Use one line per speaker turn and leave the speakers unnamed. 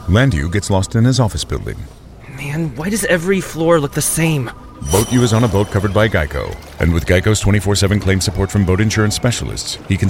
Landu gets lost in his office building.
Man, why does every floor look the same?
Boat U is on a boat covered by Geico. And with Geico's 24/7 claim support from boat insurance specialists, he can